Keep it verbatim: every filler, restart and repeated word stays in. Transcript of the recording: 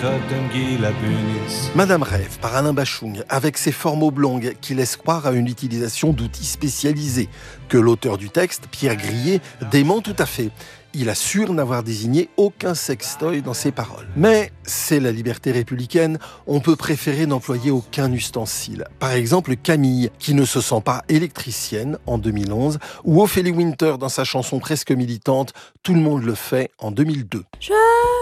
Madame Rêve par Alain Bachung, avec ses formes oblongues qui laissent croire à une utilisation d'outils spécialisés, que l'auteur du texte, Pierre Grillet, dément tout à fait. Il assure n'avoir désigné aucun sextoy dans ses paroles. Mais c'est la liberté républicaine, on peut préférer n'employer aucun ustensile. Par exemple Camille, qui ne se sent pas électricienne en deux mille onze, ou Ophélie Winter dans sa chanson presque militante « Tout le monde le fait » en deux mille deux. Je